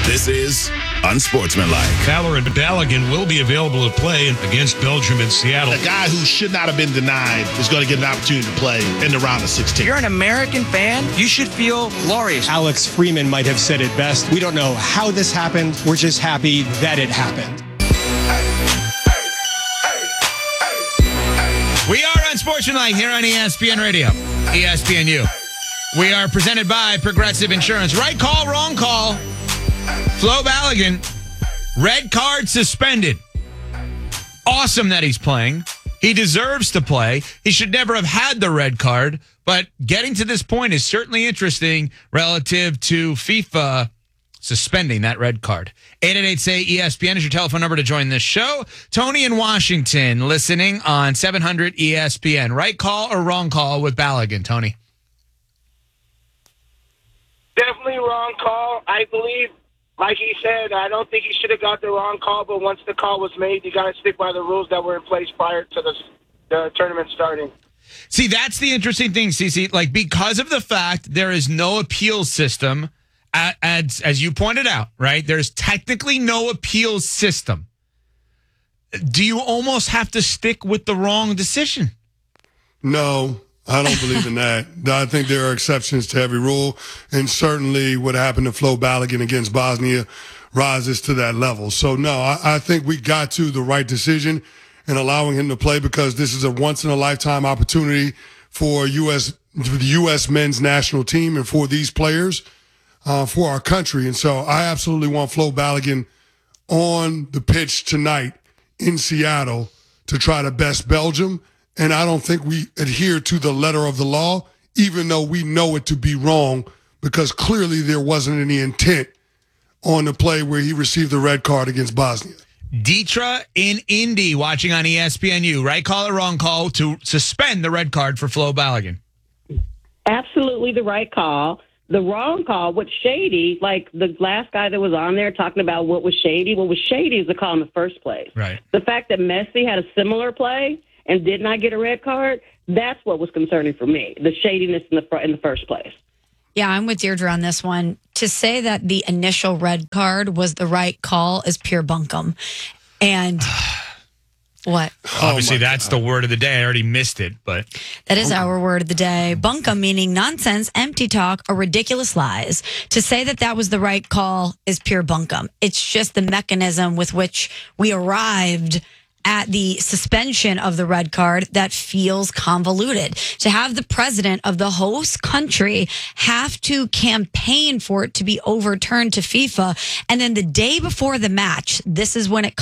This is Unsportsmanlike. Valorant Balogun will be available to play against Belgium and Seattle. A guy who should not have been denied is going to get an opportunity to play in the round of 16. If you're an American fan, you should feel glorious. Alex Freeman might have said it best. We don't know how this happened. We're just happy that it happened. We are Unsportsmanlike here on ESPN Radio, ESPNU. We are presented by Progressive Insurance. Right call, wrong call. Flo Balogun, red card suspended. Awesome that he's playing. He deserves to play. He should never have had the red card, but getting to this point is certainly interesting relative to FIFA suspending that red card. 888-SAY-ESPN is your telephone number to join this show. Tony in Washington listening on 700 ESPN. Right call or wrong call with Balogun, Tony? Definitely wrong call. I believe, like he said, I don't think he should have got the wrong call, but once the call was made, you got to stick by the rules that were in place prior to the tournament starting. See, that's the interesting thing, CC. Like, because of the fact there is no appeal system, as you pointed out, right? There's technically no appeal system. Do you almost have to stick with the wrong decision? No, I don't believe in that. I think there are exceptions to every rule, and certainly what happened to Flo Balogun against Bosnia rises to that level. So, no, I think we got to the right decision in allowing him to play because this is a once-in-a-lifetime opportunity for the U.S. men's national team and for these players, for our country. And so I absolutely want Flo Balogun on the pitch tonight in Seattle to try to best Belgium. And I don't think we adhere to the letter of the law, even though we know it to be wrong, because clearly there wasn't any intent on the play where he received the red card against Bosnia. Dietra in Indy watching on ESPNU. Right call or wrong call to suspend the red card for Flo Balogun? Absolutely the right call. The wrong call, what's shady, like the last guy that was on there talking about what was shady is the call in the first place. Right. The fact that Messi had a similar play and did not get a red card, that's what was concerning for me, the shadiness in the first place. Yeah, I'm with Deirdre on this one. To say that the initial red card was the right call is pure bunkum. And what? Obviously, that's the word of the day. I already missed it, but that is our word of the day. Bunkum meaning nonsense, empty talk, or ridiculous lies. To say that that was the right call is pure bunkum. It's just the mechanism with which we arrived at the suspension of the red card that feels convoluted. To have the president of the host country have to campaign for it to be overturned to FIFA, and then the day before the match, this is when it